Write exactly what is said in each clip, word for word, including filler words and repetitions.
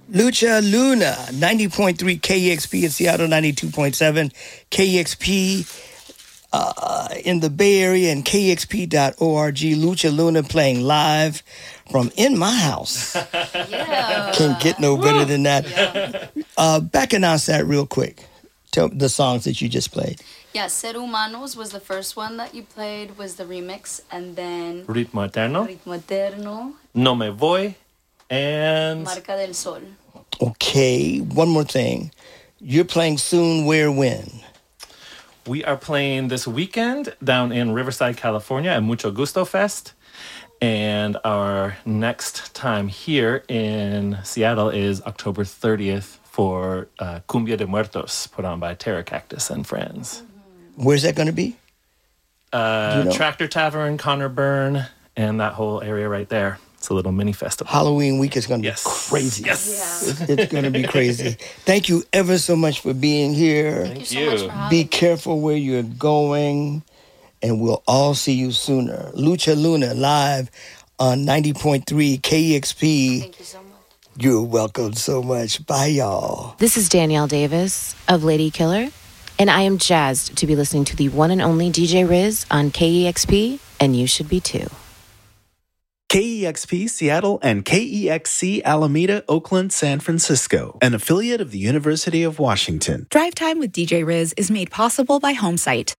Lucha Luna, ninety point three K E X P in Seattle, ninety-two point seven K E X P uh, in the Bay Area, and K E X P dot org. Lucha Luna playing live from in my house. Yeah. Can't get no better than that. Yeah. Uh, back announce that real quick. Tell the songs that you just played. Yeah, Ser Humanos was the first one that you played, was the remix, and then Ritmo Eterno, Ritmo Eterno, No Me Voy, and Marca del Sol. Okay, one more thing. You're playing soon, where, when? we are playing this weekend down in Riverside, California at Mucho Gusto Fest. And our next time here in Seattle is October thirtieth for uh, Cumbia de Muertos, put on by Terra Cactus and friends. Where's that going to be? Uh, Do you know? Tractor Tavern, Connor Burn, and that whole area right there. It's a little mini festival. Halloween week is going to Yes. be crazy. Yes. Yeah. It's going to be crazy. Thank you ever so much for being here. Thank you so you. much for having Be me. careful where you're going, and we'll all see you sooner. Lucha Luna live on ninety point three K E X P. Thank you so much. You're welcome so much. Bye, y'all. This is Danielle Davis of Lady Killer, and I am jazzed to be listening to the one and only D J Riz on K E X P, and you should be too. K E X P Seattle and K E X C Alameda, Oakland, San Francisco, an affiliate of the University of Washington. Drive Time with D J Riz is made possible by HomeSite.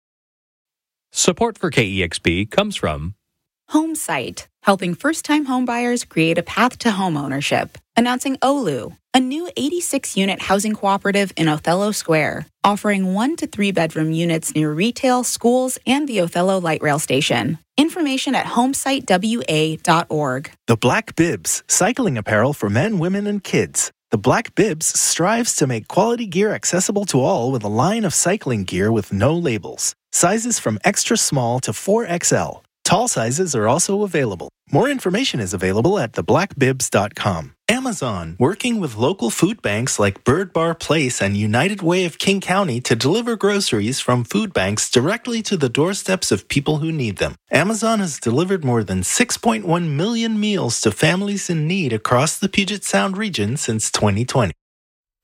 Support for K E X P comes from HomeSite, helping first-time homebuyers create a path to homeownership. Announcing Olu, a new eighty-six unit housing cooperative in Othello Square, offering one to three bedroom units near retail, schools, and the Othello Light Rail Station. Information at homesite w a dot org. The Black Bibs, cycling apparel for men, women, and kids. The Black Bibs strives to make quality gear accessible to all with a line of cycling gear with no labels. Sizes from extra small to four X L. Tall sizes are also available. More information is available at the black bibs dot com. Amazon, working with local food banks like Bird Bar Place and United Way of King County to deliver groceries from food banks directly to the doorsteps of people who need them. Amazon has delivered more than six point one million meals to families in need across the Puget Sound region since twenty twenty.